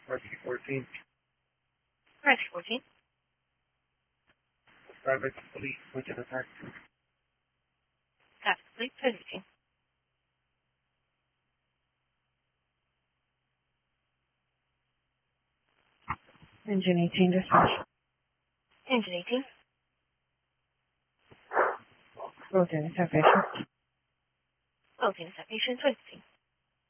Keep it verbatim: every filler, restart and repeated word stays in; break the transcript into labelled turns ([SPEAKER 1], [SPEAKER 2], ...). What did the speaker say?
[SPEAKER 1] Rescue fourteen.
[SPEAKER 2] Rescue fourteen.
[SPEAKER 1] Private police, Wicked attack.
[SPEAKER 2] Traffic police, visiting.
[SPEAKER 3] Engine eighteen dispatch.
[SPEAKER 2] Engine eighteen.
[SPEAKER 3] Both units have patients.
[SPEAKER 2] Both units have patients, visiting.